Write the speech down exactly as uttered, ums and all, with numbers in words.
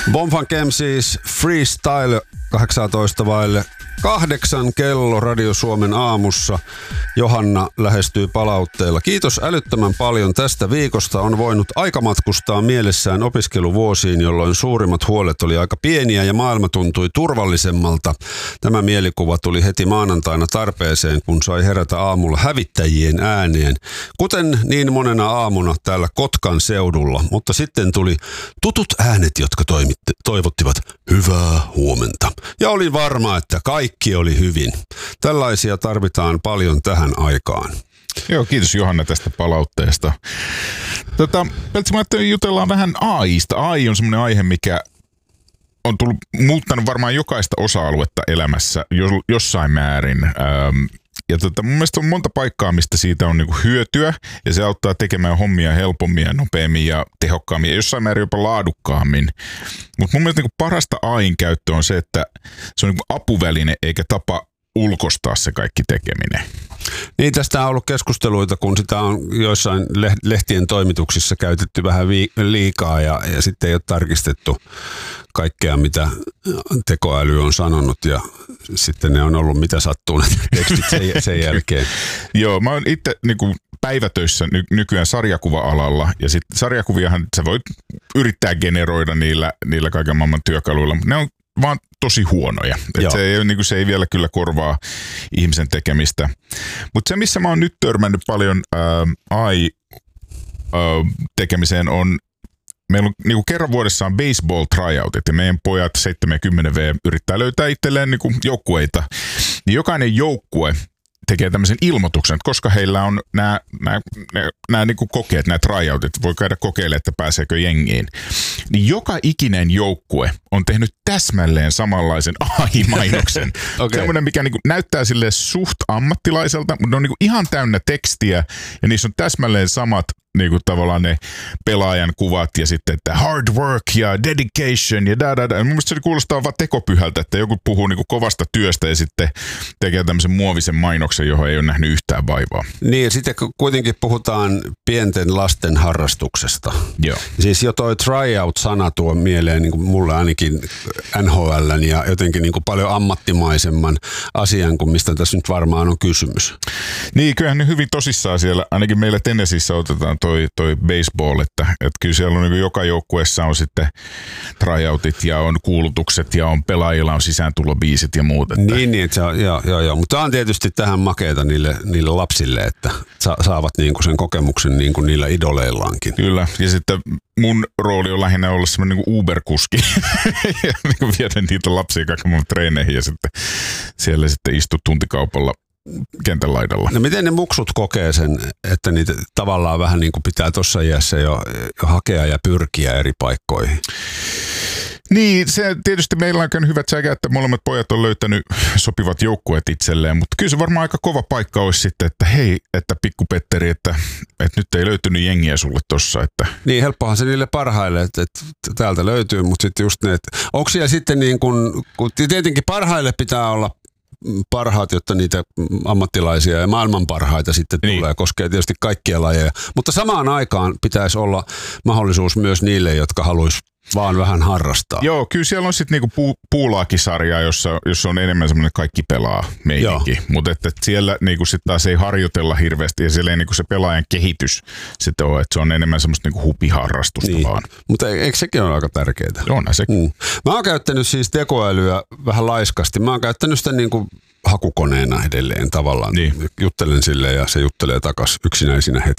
Bonfunk M C's Freestyle kahdeksantoista vaille kahdeksan kello Radio Suomen aamussa. Johanna lähestyy palautteella. Kiitos älyttömän paljon tästä viikosta. On voinut aikamatkustaa mielessään opiskeluvuosiin, jolloin suurimmat huolet oli aika pieniä ja maailma tuntui turvallisemmalta. Tämä mielikuva tuli heti maanantaina tarpeeseen, kun sai herätä aamulla hävittäjien ääneen. Kuten niin monena aamuna täällä Kotkan seudulla. Mutta sitten tuli tutut äänet, jotka toimitti, toivottivat hyvää huomenta. Ja olin varma, että kaikki oli hyvin. Tällaisia tarvitaan paljon tähän aikaan. Joo, kiitos Johanna tästä palautteesta. Tota, Peltsi, mä ajattelin, jutellaan vähän A I:sta. A I on semmoinen aihe, mikä on tullut, muuttanut varmaan jokaista osa-aluetta elämässä jossain määrin. Ähm, ja tota, mun mielestä on monta paikkaa, mistä siitä on niinku hyötyä, ja se auttaa tekemään hommia helpommin ja nopeammin ja tehokkaammin ja jossain määrin jopa laadukkaammin. Mutta mun mielestä niinku parasta A I:n käyttö on se, että se on niinku apuväline eikä tapa ulkostaa se kaikki tekeminen. Niin, tästä on ollut keskusteluita, kun sitä on joissain lehtien toimituksissa käytetty vähän liikaa ja, ja sitten ei ole tarkistettu kaikkea, mitä tekoäly on sanonut, ja sitten ne on ollut mitä sattuu ne tekstit sen, sen jälkeen. Joo, mä oon itse niin päivätöissä ny- nykyään sarjakuva-alalla, ja sitten sarjakuviahan sä voit yrittää generoida niillä, niillä kaiken maailman työkaluilla, mutta ne on vaan tosi huonoja. Et se, ei, niin kuin, se ei vielä kyllä korvaa ihmisen tekemistä. Mutta se, missä mä oon nyt törmännyt paljon ää, A I-tekemiseen on, meillä on niin kuin kerran vuodessa on baseball tryoutit, ja meidän pojat seitsemänkymmentä vuotiaat yrittää löytää itselleen niin kuin joukkueita. Niin jokainen joukkue tekee tämmöisen ilmoituksen, että koska heillä on nämä, nämä, nämä, nämä niin kuin kokeet, nämä tryoutit, voi käydä kokeilemaan, että pääseekö jengiin. Niin joka ikinen joukkue on tehnyt täsmälleen samanlaisen A I-mainoksen. Okay. Semmoinen, mikä niin kuin näyttää sille suht ammattilaiselta, mutta ne on niin kuin ihan täynnä tekstiä, ja niissä on täsmälleen samat niin kuin tavallaan ne pelaajan kuvat ja sitten, että hard work ja dedication ja da da da. Mun mielestä se kuulostaa vaan tekopyhältä, että joku puhuu niin kuin kovasta työstä ja sitten tekee tämmöisen muovisen mainoksen, johon ei ole nähnyt yhtään vaivaa. Niin, ja sitten kuitenkin puhutaan pienten lasten harrastuksesta. Joo. Siis jo toi tryout-sana tuo mieleen niin kuin mulle ainakin N H L:n ja jotenkin niin kuin paljon ammattimaisemman asian kuin mistä tässä nyt varmaan on kysymys. Niin, kyllähän ne hyvin tosissaan siellä, ainakin meillä Tennesseeissä otetaan toi, toi baseball, että, että kyllä siellä on niin kuin joka joukkueessa on sitten tryoutit ja on kuulutukset ja on pelaajilla on sisääntulobiisit ja muut. Että. Niin, niin, että se on, joo, joo, joo. Mutta tämä on tietysti tähän makeata niille, niille lapsille, että sa- saavat niin kuin sen kokemuksen niin kuin niillä idoleillaankin. Kyllä, ja sitten mun rooli on lähinnä olla semmoinen niin kuin Uber-kuski ja niin kuin viedä niitä lapsia kaiken treeneihin ja sitten siellä sitten istu tuntikaupalla kentän laidalla. No miten ne muksut kokee sen, että niitä tavallaan vähän niin kuin pitää tuossa iässä jo, jo hakea ja pyrkiä eri paikkoihin? Niin, se tietysti meillä on käynyt hyvät säkä, että molemmat pojat on löytänyt sopivat joukkueet itselleen, mutta kyllä se varmaan aika kova paikka olisi sitten, että hei, että pikku Petteri, että, että nyt ei löytynyt jengiä sulle tossa. Että. Niin, helppohan se niille parhaille, että, että täältä löytyy, mutta sitten just ne, että onko siellä sitten niin kuin, kun tietenkin parhaille pitää olla parhaat, jotta niitä ammattilaisia ja maailman parhaita sitten niin tulee, koskee tietysti kaikkia lajeja. Mutta samaan aikaan pitäisi olla mahdollisuus myös niille, jotka haluaisi vaan vähän harrastaa. Joo, kyllä siellä on sitten niinku puu, puulaakisarja, jossa, jossa on enemmän semmoinen kaikki pelaa meininki. Mutta että siellä niinku sit taas ei harjoitella hirveästi ja siellä ei niinku se pelaajan kehitys sitten ole, että se on enemmän semmoista niinku hupiharrastusta niin vaan. Mutta eikö sekin ole aika tärkeää? Onhan sekin. Mm. Mä oon käyttänyt siis tekoälyä vähän laiskasti. Mä oon käyttänyt sitä niinku hakukoneena edelleen tavallaan. Niin. Juttelen silleen ja se juttelee takas yksinäisinä hetkinä.